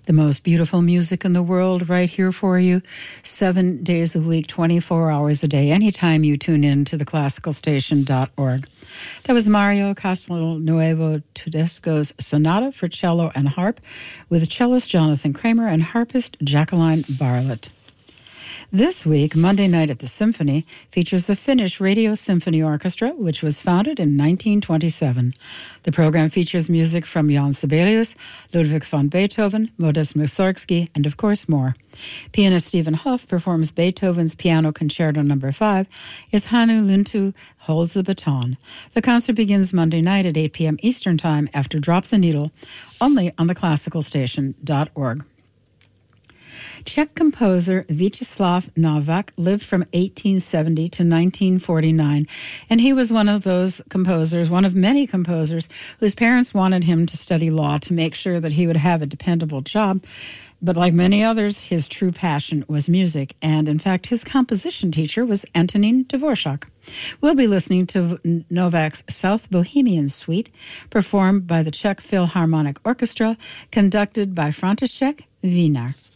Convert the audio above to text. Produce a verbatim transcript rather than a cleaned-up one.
The most beautiful music in the world right here for you, seven days a week, twenty-four hours a day, anytime you tune in to the classical station dot org. That was Mario Castelnuovo Tedesco's Sonata for Cello and Harp with cellist Jonathan Kramer and harpist Jacqueline Bartlett. This week, Monday Night at the Symphony features the Finnish Radio Symphony Orchestra, which was founded in nineteen twenty-seven. The program features music from Jan Sibelius, Ludwig van Beethoven, Modest Mussorgsky, and of course more. Pianist Stephen Hough performs Beethoven's Piano Concerto number five as Hannu Lintu holds the baton. The concert begins Monday night at eight p.m. Eastern Time after Drop the Needle, only on the classical station dot org. Czech composer Vítězslav Novák lived from eighteen seventy to nineteen forty-nine, and he was one of those composers, one of many composers, whose parents wanted him to study law to make sure that he would have a dependable job. But like many others, his true passion was music, and in fact, his composition teacher was Antonín Dvořák. We'll be listening to Novák's South Bohemian Suite, performed by the Czech Philharmonic Orchestra, conducted by František Wiener.